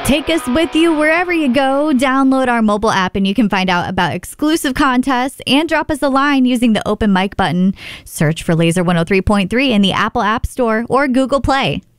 Take us with you wherever you go. Download our mobile app and you can find out about exclusive contests and drop us a line using the open mic button. Search for Laser 103.3 in the Apple App Store or Google Play.